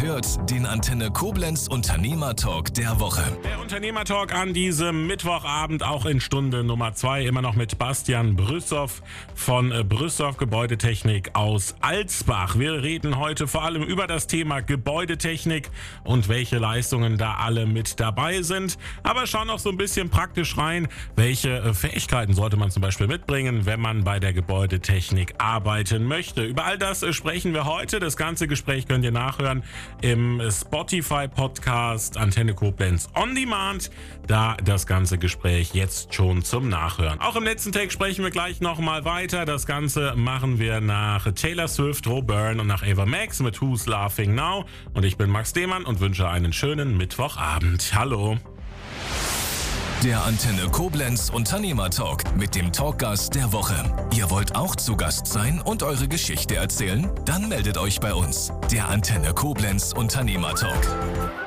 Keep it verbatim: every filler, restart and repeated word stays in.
hört den Antenne Koblenz Unternehmertalk der Woche. Der Unternehmertalk an diesem Mittwochabend, auch in Stunde Nummer zwei, immer noch mit Bastian Brüssow von Brüssow Gebäudetechnik aus Alsbach. Wir reden heute vor allem über das Thema Gebäudetechnik und welche Leistungen da alle mit dabei sind. Aber schauen auch so ein bisschen praktisch rein, welche Fähigkeiten sollte man zum Beispiel mitbringen, wenn man bei der Gebäudetechnik arbeiten möchte. Über all das sprechen wir heute. Das ganze Gespräch könnt ihr nachhören im Spotify-Podcast Antenne Koblenz On Demand. Da das ganze Gespräch jetzt schon zum Nachhören. Auch im letzten Take sprechen wir gleich nochmal weiter. Das Ganze machen wir nach Taylor Swift, Roburn und nach Ava Max mit Who's Laughing Now. Und ich bin Max Demann und wünsche einen schönen Mittwochabend. Hallo. Der Antenne Koblenz Unternehmertalk mit dem Talkgast der Woche. Ihr wollt auch zu Gast sein und eure Geschichte erzählen? Dann meldet euch bei uns. Der Antenne Koblenz Unternehmertalk.